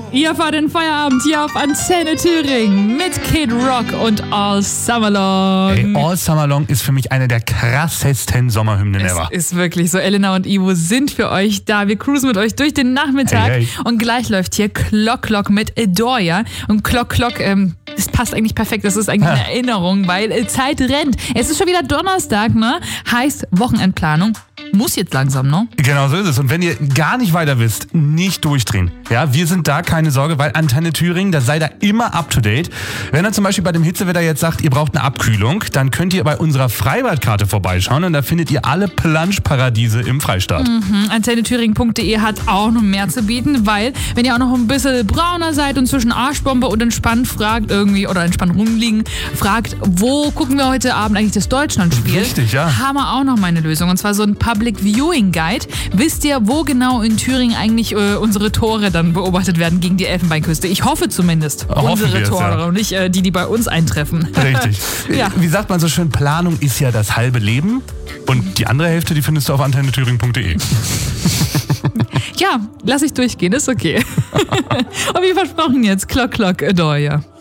Ihr fahrt den Feierabend hier auf Antenne Thüringen mit Kid Rock und All Summer Long. Ey, All Summer Long ist für mich eine der krassesten Sommerhymnen ever. Es ist wirklich so. Elena und Ivo sind für euch da. Wir cruisen mit euch durch den Nachmittag. Hey. Und gleich läuft hier Clock Clock mit Adoria. Und Clock Clock, das passt eigentlich perfekt. Das ist eigentlich eine Erinnerung, weil Zeit rennt. Es ist schon wieder Donnerstag, ne? Heißt Wochenendplanung. Muss jetzt langsam, ne? Genau so ist es. Und wenn ihr gar nicht weiter wisst, nicht durchdrehen. Ja, wir sind da, keine Sorge, weil Antenne Thüringen, da seid ihr immer up to date. Wenn ihr zum Beispiel bei dem Hitzewetter jetzt sagt, ihr braucht eine Abkühlung, dann könnt ihr bei unserer Freibadkarte vorbeischauen und da findet ihr alle Planschparadiese im Freistaat. AntenneThüringen.de hat auch noch mehr zu bieten, weil, wenn ihr auch noch ein bisschen brauner seid und zwischen Arschbombe und entspannt fragt irgendwie, oder entspannt rumliegen, fragt, wo gucken wir heute Abend eigentlich das Deutschlandspiel? Richtig, ja. Haben wir auch noch meine Lösung. Und zwar so ein Public Viewing Guide. Wisst ihr, wo genau in Thüringen eigentlich unsere Tore dann beobachtet werden gegen die Elfenbeinküste? Ich hoffe zumindest. Hoffen Unsere wir es, Tore ja. und nicht die bei uns eintreffen. Richtig. Ja. Wie sagt man so schön, Planung ist ja das halbe Leben. Und die andere Hälfte, die findest du auf antennethüringen.de. Ja, lass ich durchgehen, ist okay. Und wie versprochen jetzt, Clock Clock Adoria.